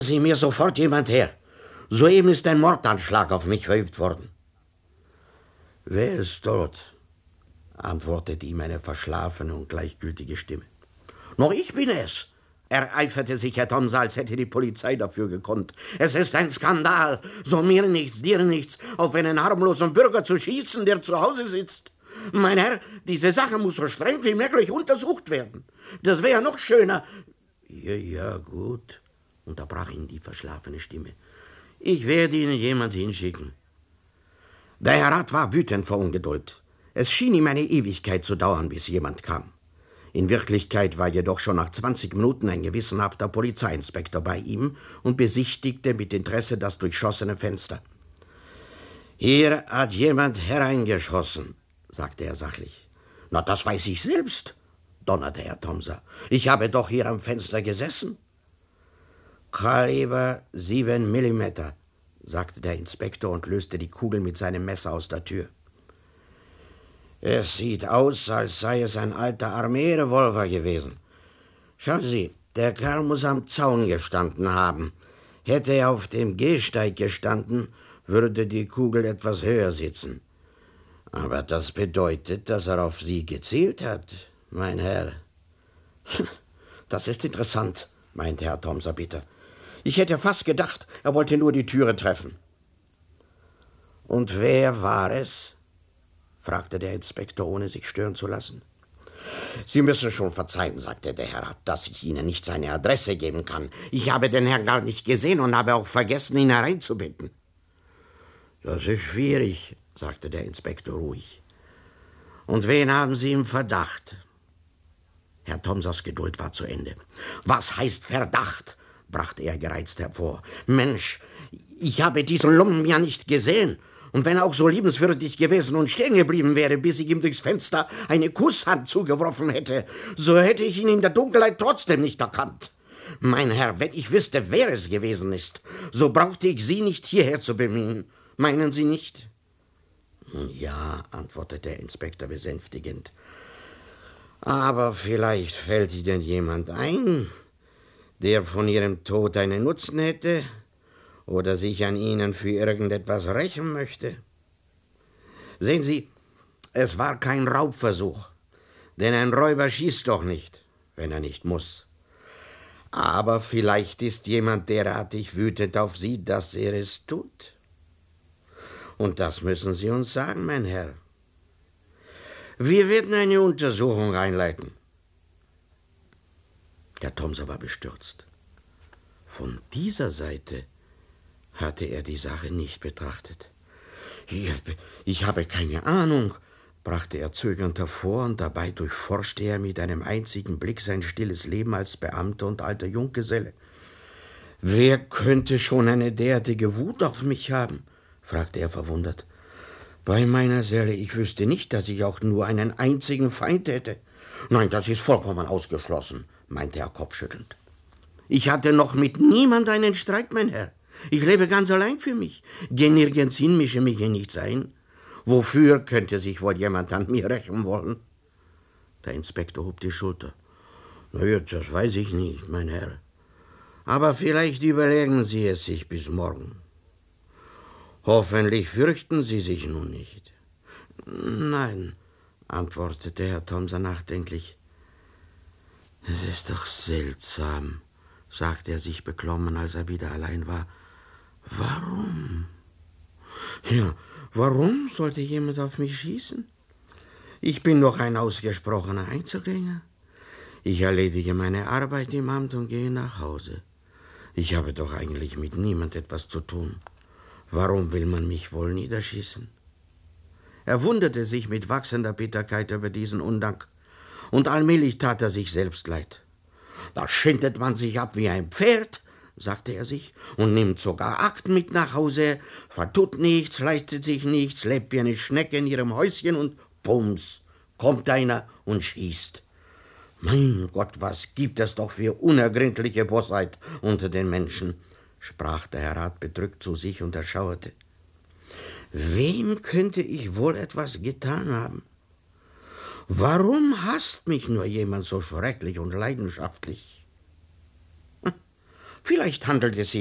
Sie mir sofort jemand her. Soeben ist ein Mordanschlag auf mich verübt worden. Wer ist dort? Antwortete ihm eine verschlafene und gleichgültige Stimme. Noch ich bin es, ereiferte sich Herr Thomsen, als hätte die Polizei dafür gekonnt. Es ist ein Skandal, so mir nichts, dir nichts, auf einen harmlosen Bürger zu schießen, der zu Hause sitzt. Mein Herr, diese Sache muss so streng wie möglich untersucht werden. Das wäre noch schöner. Ja, gut, unterbrach ihn die verschlafene Stimme. Ich werde Ihnen jemand hinschicken. Der Herr Rat war wütend vor Ungeduld. Es schien ihm eine Ewigkeit zu dauern, bis jemand kam. In Wirklichkeit war jedoch schon nach 20 Minuten ein gewissenhafter Polizeiinspektor bei ihm und besichtigte mit Interesse das durchschossene Fenster. Hier hat jemand hereingeschossen, sagte er sachlich. Na, das weiß ich selbst, donnerte Herr Thomsen. Ich habe doch hier am Fenster gesessen. Kaliber 7 Millimeter, sagte der Inspektor und löste die Kugel mit seinem Messer aus der Tür. Es sieht aus, als sei es ein alter Armeerevolver gewesen. Schauen Sie, der Kerl muss am Zaun gestanden haben. Hätte er auf dem Gehsteig gestanden, würde die Kugel etwas höher sitzen. Aber das bedeutet, dass er auf Sie gezielt hat, mein Herr. Das ist interessant, meinte Herr Thomsen bitter. Ich hätte fast gedacht, er wollte nur die Türe treffen. Und wer war es? Fragte der Inspektor, ohne sich stören zu lassen. Sie müssen schon verzeihen, sagte der Herr, dass ich Ihnen nicht seine Adresse geben kann. Ich habe den Herrn gar nicht gesehen und habe auch vergessen, ihn hereinzubitten. Das ist schwierig, sagte der Inspektor ruhig. Und wen haben Sie im Verdacht? Herr Thomsens Geduld war zu Ende. Was heißt Verdacht? Brachte er gereizt hervor. Mensch, ich habe diesen Lumpen ja nicht gesehen. Und wenn er auch so liebenswürdig gewesen und stehen geblieben wäre, bis ich ihm durchs Fenster eine Kusshand zugeworfen hätte, so hätte ich ihn in der Dunkelheit trotzdem nicht erkannt. Mein Herr, wenn ich wüsste, wer es gewesen ist, so brauchte ich Sie nicht hierher zu bemühen. Meinen Sie nicht? Ja, antwortete der Inspektor besänftigend. Aber vielleicht fällt Ihnen jemand ein, der von Ihrem Tod einen Nutzen hätte oder sich an Ihnen für irgendetwas rächen möchte. Sehen Sie, es war kein Raubversuch, denn ein Räuber schießt doch nicht, wenn er nicht muss. Aber vielleicht ist jemand derartig wütend auf Sie, dass er es tut. Und das müssen Sie uns sagen, mein Herr. Wir werden eine Untersuchung einleiten. Herr Thomsen war bestürzt. Von dieser Seite hatte er die Sache nicht betrachtet. Ich habe keine Ahnung, brachte er zögernd hervor, und dabei durchforschte er mit einem einzigen Blick sein stilles Leben als Beamter und alter Junggeselle. Wer könnte schon eine derartige Wut auf mich haben? Fragte er verwundert. Bei meiner Seele, ich wüsste nicht, dass ich auch nur einen einzigen Feind hätte. Nein, das ist vollkommen ausgeschlossen, meinte er kopfschüttelnd. Ich hatte noch mit niemand einen Streit, mein Herr. Ich lebe ganz allein für mich. Geh nirgends hin, mische mich in nichts ein. Wofür könnte sich wohl jemand an mir rächen wollen? Der Inspektor hob die Schulter. Na ja, das weiß ich nicht, mein Herr. Aber vielleicht überlegen Sie es sich bis morgen. Hoffentlich fürchten Sie sich nun nicht. Nein, antwortete Herr Thomsen nachdenklich. Es ist doch seltsam, sagte er sich beklommen, als er wieder allein war. Warum? Ja, warum sollte jemand auf mich schießen? Ich bin doch ein ausgesprochener Einzelgänger. Ich erledige meine Arbeit im Amt und gehe nach Hause. Ich habe doch eigentlich mit niemand etwas zu tun. Warum will man mich wohl niederschießen? Er wunderte sich mit wachsender Bitterkeit über diesen Undank, und allmählich tat er sich selbst leid. Da schindet man sich ab wie ein Pferd, sagte er sich, und nimmt sogar Akten mit nach Hause, vertut nichts, leistet sich nichts, lebt wie eine Schnecke in ihrem Häuschen und bums, kommt einer und schießt. Mein Gott, was gibt es doch für unergründliche Bosheit unter den Menschen, sprach der Herr Rat bedrückt zu sich und erschauerte. Wem könnte ich wohl etwas getan haben? Warum hasst mich nur jemand so schrecklich und leidenschaftlich? Vielleicht handelt es sich